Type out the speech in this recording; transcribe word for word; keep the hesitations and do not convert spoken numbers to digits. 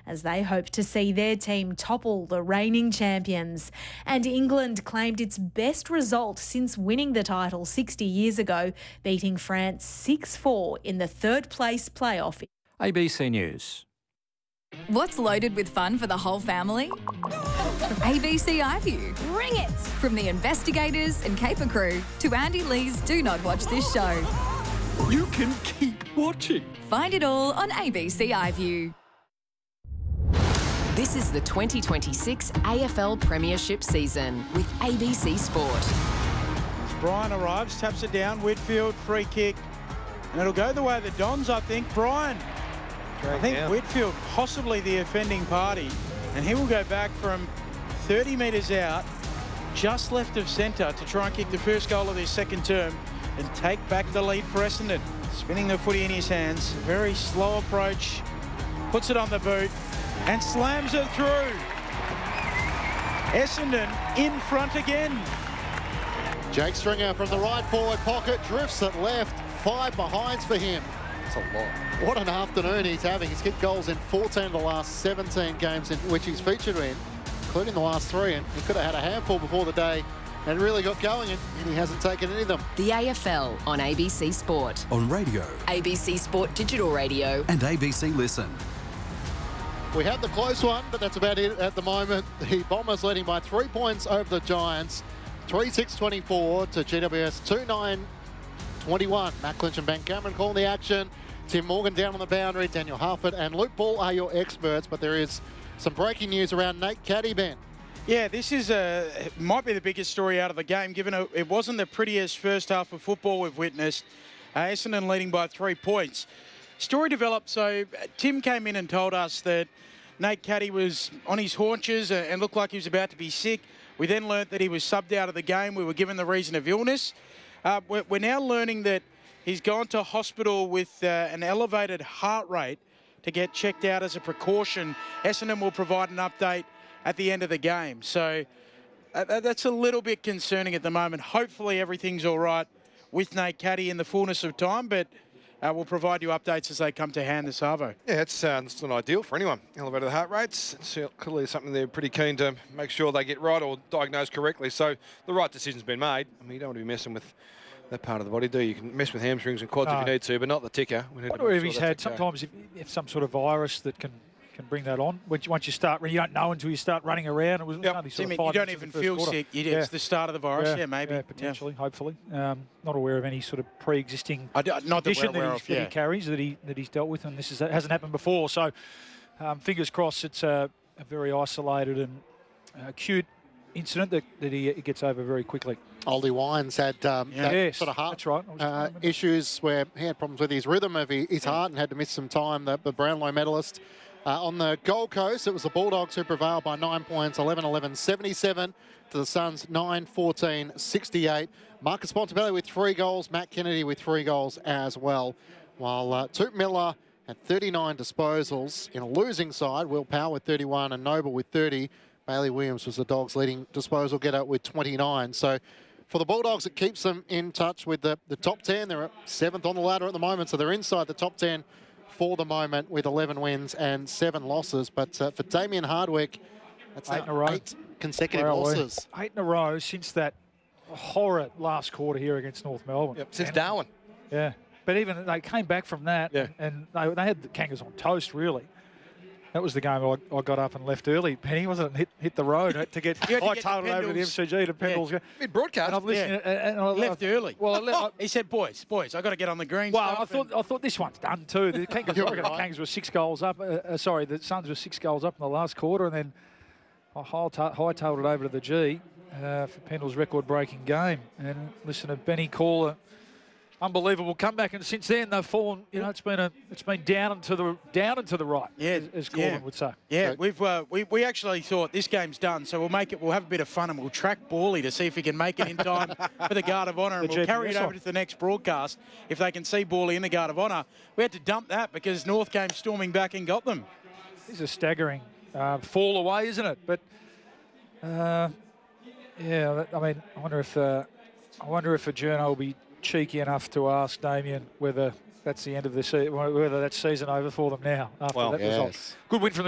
as they hope to see their team topple the reigning champions. And England claimed its best result since winning the title sixty years ago, beating France six four in the third place playoff. A B C News. What's loaded with fun for the whole family? A B C iView. Bring it! From the investigators and caper crew to Andy Lee's Do Not Watch This Show. You can keep watching. Find it all on A B C iView. This is the twenty twenty-six A F L Premiership season with A B C Sport. Brian arrives, taps it down, Whitfield, free kick, and it'll go the way of the Dons, I think. Brian, I think down. Whitfield, possibly the offending party, and he will go back from thirty metres out, just left of centre, to try and kick the first goal of their second term and take back the lead for Essendon. Spinning the footy in his hands, very slow approach, puts it on the boot and slams it through. Essendon in front again. Jake Stringer from the right forward pocket, drifts it left, five behinds for him. That's a lot. What an afternoon he's having. He's kicked goals in fourteen of the last seventeen games in which he's featured in, including the last three, and he could have had a handful before the day and really got going, and he hasn't taken any of them. The A F L on A B C Sport. On radio. A B C Sport Digital Radio. And A B C Listen. We had the close one, but that's about it at the moment. The Bombers leading by three points over the Giants. three six twenty-four to G W S two nine twenty-one. Matt Clinch and Ben Cameron calling the action. Tim Morgan down on the boundary. Daniel Harford and Luke Ball are your experts, but there is some breaking news around Nate Caddy, Ben. Yeah, this is a, might be the biggest story out of the game, given it, it wasn't the prettiest first half of football we've witnessed. Uh, Essendon leading by three points. Story developed, so Tim came in and told us that Nate Caddy was on his haunches and looked like he was about to be sick. We then learnt that he was subbed out of the game. We were given the reason of illness. Uh, we're, we're now learning that he's gone to hospital with uh, an elevated heart rate to get checked out as a precaution. Essendon will provide an update at the end of the game. So uh, that's a little bit concerning at the moment. Hopefully everything's all right with Nate Caddy in the fullness of time, but uh, we'll provide you updates as they come to hand this Arvo. Yeah, it's, uh, it's not ideal for anyone. Elevated heart rates, it's clearly something they're pretty keen to make sure they get right or diagnose correctly. So the right decision's been made. I mean, you don't want to be messing with that part of the body, do you? You can mess with hamstrings and quads no. if you need to, but not the ticker. We need I to wonder make if sure he's that's had okay. sometimes if, if some sort of virus that can can bring that on. Once you, once you start, you don't know until you start running around. It was Yep. only So sort you, of mean, you five don't minutes even in the feel first quarter. sick. You, Yeah. It's the start of the virus. Yeah, maybe. Yeah, potentially, yeah. hopefully. Um, not aware of any sort of pre-existing I do, not that we're condition that, aware he's, of, that yeah. he carries, that, he, that he's dealt with, and this is, that hasn't happened before. So um, fingers crossed it's a, a very isolated and uh, acute incident that, that he, he gets over very quickly. Oldie Wines had um, Yeah. that Yes, sort of heart that's right. I was- uh, issues where he had problems with his rhythm of his, his heart and had to miss some time. The, the Brownlow medalist uh, on the Gold Coast, it was the Bulldogs who prevailed by nine points, eleven eleven seventy-seven to the Suns nine fourteen sixty-eight. Marcus Bontempelli with three goals, Matt Kennedy with three goals as well, while uh, Toot Miller had thirty-nine disposals in a losing side. Will Power with thirty-one and Noble with thirty. Bailey Williams was the Dogs' leading disposal getter with twenty-nine. So for the Bulldogs, it keeps them in touch with the, the top ten. They're seventh on the ladder at the moment, so they're inside the top ten for the moment with eleven wins and seven losses. But uh, for Damien Hardwick, that's Eight now in a row. eight consecutive Where are we? losses. Eight in a row since that horror last quarter here against North Melbourne. Yep, since And- Darwin. Yeah, but even they came back from that, Yeah. and they, they had the Kangas on toast, really. That was the game I, I got up and left early. Penny, wasn't it? Hit, hit the road to get You had to I get to tailed it over to the M Pendles. C G to Pendles. Yeah. Mid-broadcast. And I'm listening, Yeah. and, and I Left early. Well, I, le- I, He said, boys, boys, i got to get on the green well, I stuff thought and- I thought this one's done too. The Kangas, You're I reckon the right. Kangas were six goals up. Uh, uh, sorry, the Suns were six goals up in the last quarter, and then I hightailed it over to the G uh, for Pendle's record-breaking game. And listen to Benny Caller. Unbelievable comeback, and since then they've fallen. You know, it's been a, it's been down and to the down and to the right. Yeah, as, as Corbin yeah. would say. Yeah, So- we've uh, we we actually thought this game's done, so we'll make it. We'll have a bit of fun and we'll track Bawley to see if he can make it in time for the Guard of Honour, and The we'll carry it G P S over on. to the next broadcast if they can see Bawley in the Guard of Honour. We had to dump that because North came storming back and got them. This is a staggering uh, fall away, isn't it? But uh, yeah, that- I mean, I wonder if uh, I wonder if a journo will be cheeky enough to ask Damien whether that's the end of the season, whether that's season over for them now after Well, that result. yes. Good win from